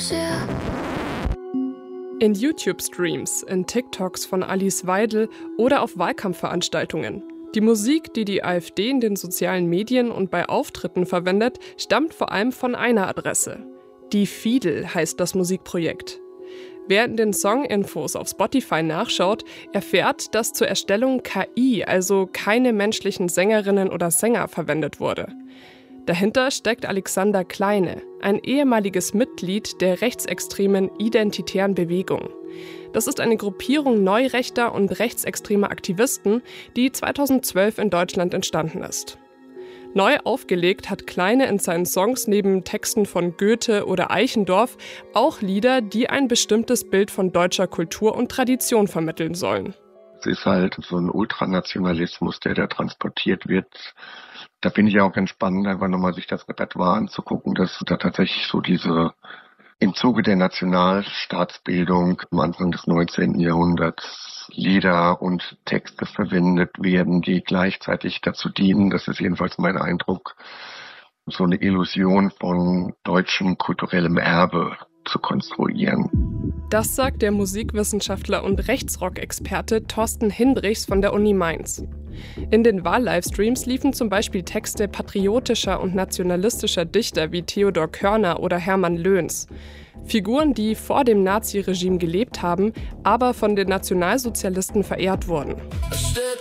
sehr. In YouTube-Streams, in TikToks von Alice Weidel oder auf Wahlkampfveranstaltungen. Die Musik, die die AfD in den sozialen Medien und bei Auftritten verwendet, stammt vor allem von einer Adresse. Die Fiedel heißt das Musikprojekt. Wer in den Song-Infos auf Spotify nachschaut, erfährt, dass zur Erstellung KI, also keine menschlichen Sängerinnen oder Sänger, verwendet wurde. Dahinter steckt Alexander Kleine, ein ehemaliges Mitglied der rechtsextremen Identitären Bewegung. Das ist eine Gruppierung neurechter und rechtsextremer Aktivisten, die 2012 in Deutschland entstanden ist. Neu aufgelegt hat Kleine in seinen Songs neben Texten von Goethe oder Eichendorff auch Lieder, die ein bestimmtes Bild von deutscher Kultur und Tradition vermitteln sollen. Es ist halt so ein Ultranationalismus, der da transportiert wird. Da finde ich auch ganz spannend, einfach nochmal sich das Repertoire anzugucken, dass da tatsächlich so diese im Zuge der Nationalstaatsbildung am Anfang des 19. Jahrhunderts Lieder und Texte verwendet werden, die gleichzeitig dazu dienen, das ist jedenfalls mein Eindruck, so eine Illusion von deutschem kulturellem Erbe zu konstruieren. Das sagt der Musikwissenschaftler und Rechtsrock-Experte Thorsten Hindrichs von der Uni Mainz. In den Wahl-Livestreams liefen zum Beispiel Texte patriotischer und nationalistischer Dichter wie Theodor Körner oder Hermann Löns. Figuren, die vor dem Naziregime gelebt haben, aber von den Nationalsozialisten verehrt wurden. Es steht